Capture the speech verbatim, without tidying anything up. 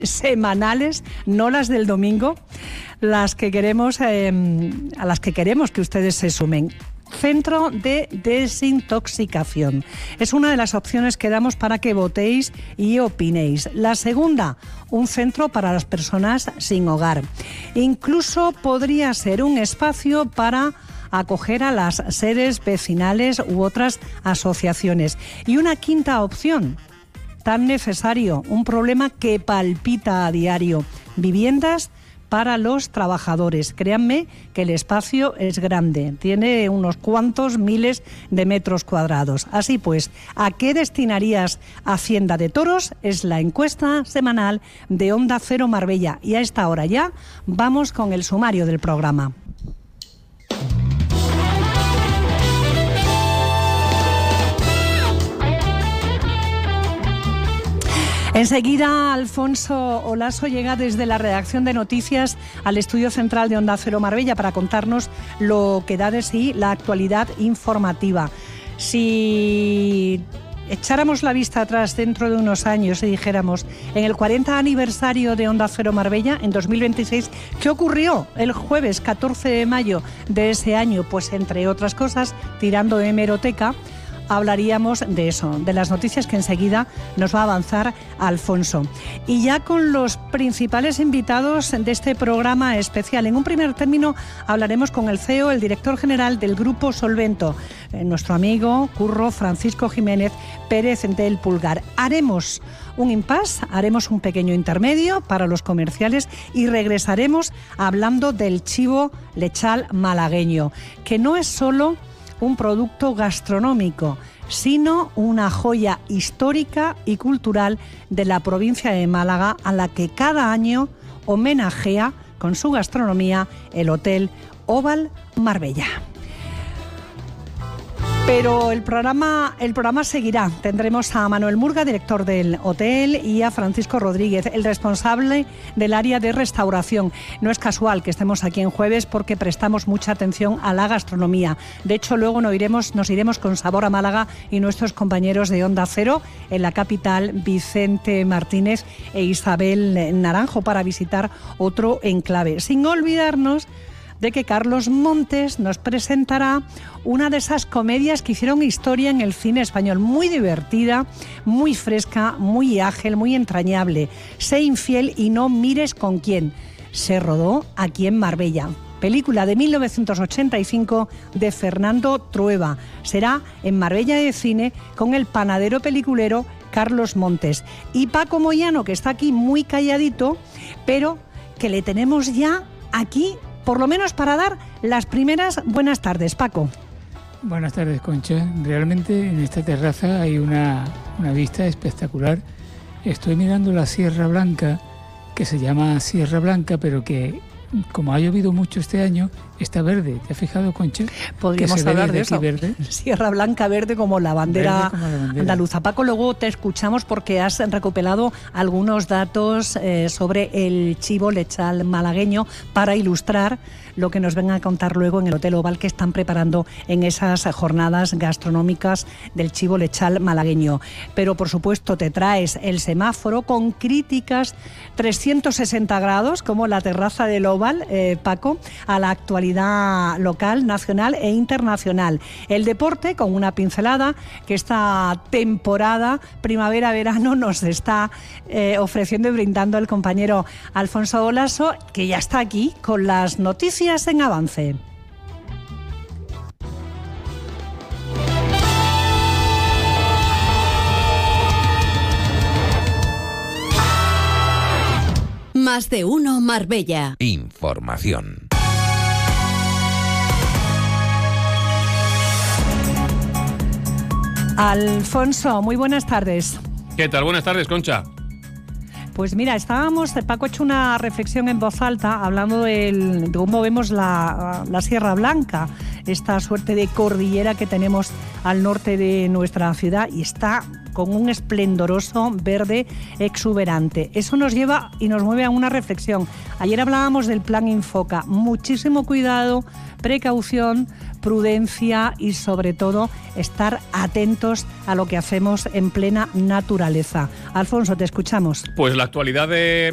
semanales, no las del domingo, las que queremos, eh, a las que queremos que ustedes se sumen. Centro de desintoxicación. Es una de las opciones que damos para que votéis y opinéis. La segunda, un centro para las personas sin hogar. Incluso podría ser un espacio para acoger a las sedes vecinales u otras asociaciones. Y una quinta opción, tan necesario, un problema que palpita a diario: viviendas para los trabajadores. Créanme que el espacio es grande, tiene unos cuantos miles de metros cuadrados. Así pues, ¿a qué destinarías Hacienda de Toros? Es la encuesta semanal de Onda Cero Marbella. Y a esta hora ya vamos con el sumario del programa. Enseguida, Alfonso Olaso llega desde la redacción de noticias al estudio central de Onda Cero Marbella para contarnos lo que da de sí la actualidad informativa. Si echáramos la vista atrás dentro de unos años y dijéramos, en el cuarenta aniversario de Onda Cero Marbella, en dos mil veintiséis, ¿qué ocurrió el jueves catorce de mayo de ese año? Pues entre otras cosas, tirando de hemeroteca, hablaríamos de eso, de las noticias que enseguida nos va a avanzar Alfonso. Y ya con los principales invitados de este programa especial. En un primer término hablaremos con el C E O, el director general del Grupo Solvento, eh, nuestro amigo Curro Francisco Jiménez Pérez del Pulgar. Haremos un impasse, haremos un pequeño intermedio para los comerciales y regresaremos hablando del chivo lechal malagueño, que no es solo un producto gastronómico, sino una joya histórica y cultural de la provincia de Málaga, a la que cada año homenajea con su gastronomía el Hotel Oval Marbella. Pero el programa, el programa seguirá. Tendremos a Manuel Murga, director del hotel, y a Francisco Rodríguez, el responsable del área de restauración. No es casual que estemos aquí en jueves porque prestamos mucha atención a la gastronomía. De hecho, luego nos iremos, nos iremos con Sabor a Málaga y nuestros compañeros de Onda Cero en la capital, Vicente Martínez e Isabel Naranjo, para visitar otro enclave. Sin olvidarnos de que Carlos Montes nos presentará una de esas comedias que hicieron historia en el cine español, muy divertida, muy fresca, muy ágil, muy entrañable. Sé infiel y no mires con quién. Se rodó aquí en Marbella. Película de mil novecientos ochenta y cinco de Fernando Trueba. Será en Marbella de Cine con el panadero peliculero Carlos Montes. Y Paco Moyano, que está aquí muy calladito, pero que le tenemos ya aquí, por lo menos para dar las primeras buenas tardes. Paco. Buenas tardes, Concha. Realmente en esta terraza hay una, una vista espectacular. Estoy mirando la Sierra Blanca, que se llama Sierra Blanca, pero que, como ha llovido mucho este año, está verde. ¿Te has fijado, Concha? Podríamos hablar de eso. Verde. Sierra Blanca verde como la bandera, como la bandera andaluza. Paco, luego te escuchamos porque has recopilado algunos datos eh, sobre el chivo lechal malagueño para ilustrar lo que nos vengan a contar luego en el Hotel Oval, que están preparando en esas jornadas gastronómicas del chivo lechal malagueño. Pero por supuesto te traes el semáforo con críticas trescientos sesenta grados, como la terraza del Oval, eh, Paco, a la actualidad local, nacional e internacional. El deporte, con una pincelada que esta temporada primavera-verano nos está eh, ofreciendo y brindando el compañero Alfonso Olaso, que ya está aquí con las noticias en avance. Más de uno Marbella. Información. Alfonso, muy buenas tardes. ¿Qué tal? Buenas tardes, Concha. Pues mira, estábamos, Paco ha hecho una reflexión en voz alta hablando del, de cómo vemos la, la Sierra Blanca, esta suerte de cordillera que tenemos al norte de nuestra ciudad, y está con un esplendoroso verde exuberante. Eso nos lleva y nos mueve a una reflexión. Ayer hablábamos del plan Infoca. Muchísimo cuidado, precaución, prudencia y sobre todo estar atentos a lo que hacemos en plena naturaleza. Alfonso, te escuchamos. Pues la actualidad de